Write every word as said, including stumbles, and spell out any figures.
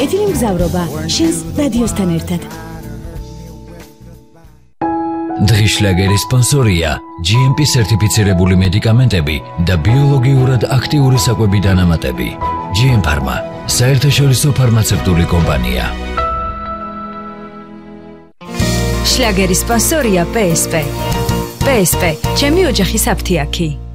კეთილი მგზავრობა შენს რადიოსთან ერთად. დღის შლაგერის სპონსორია ჯი ემ პი სერტიფიცირებული მედიკამენტები და ბიოლოგიურად აქტიური საკვები დანამატები. ჯი ემ Pharma, საერთაშორისო ფარმაცევტული კომპანია. შლაგერის სპონსორია პე ეს პე. პე ეს პე, ჩემი ოჯახის აფთიაქი.